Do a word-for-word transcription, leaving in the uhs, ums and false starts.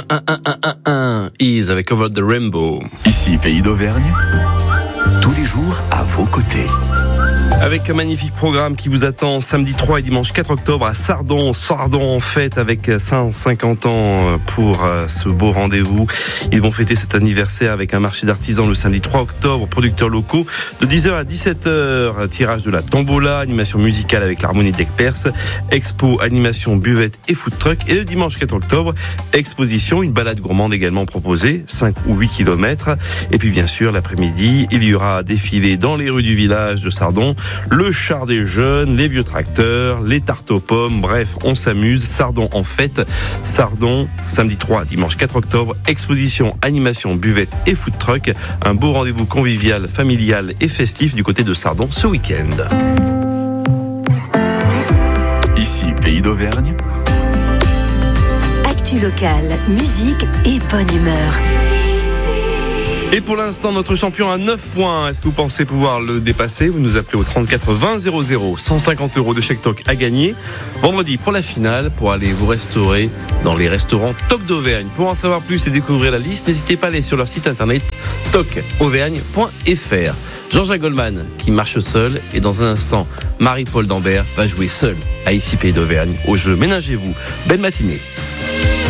un, un, un, un, un. Is avec Over the Rainbow. Ici, Pays d'Auvergne, tous les jours à vos côtés. Avec un magnifique programme qui vous attend samedi trois et dimanche quatre octobre à Sardon. Sardon en fête avec cent cinquante ans pour ce beau rendez-vous. Ils vont fêter cet anniversaire avec un marché d'artisans le samedi trois octobre, producteurs locaux de dix heures à dix-sept heures. Tirage de la tombola, animation musicale avec l'harmonie d'Aix-Perse, expo, animation, buvette et food truck. Et le dimanche quatre octobre, exposition, une balade gourmande également proposée, cinq ou huit kilomètres. Et puis bien sûr, l'après-midi, il y aura défilé dans les rues du village de Sardon. Le char des jeunes, les vieux tracteurs, les tartes aux pommes, bref, on s'amuse. Sardon en fête. Sardon, samedi trois, dimanche quatre octobre, exposition, animation, buvette et food truck. Un beau rendez-vous convivial, familial et festif du côté de Sardon ce week-end. Ici, Pays d'Auvergne. Actu locale, musique et bonne humeur. Et pour l'instant, notre champion a neuf points. Est-ce que vous pensez pouvoir le dépasser? Vous nous appelez au trente-quatre vingt zéro zéro. cent cinquante euros de chèque Toc à gagner. Vendredi pour la finale, pour aller vous restaurer dans les restaurants Toc d'Auvergne. Pour en savoir plus et découvrir la liste, n'hésitez pas à aller sur leur site internet toc auvergne point f r. Jean-Jacques Goldman qui marche seul, et dans un instant, Marie-Paul Dambert va jouer seule à Ici Pays d'Auvergne au jeu Ménagez-vous. Belle matinée.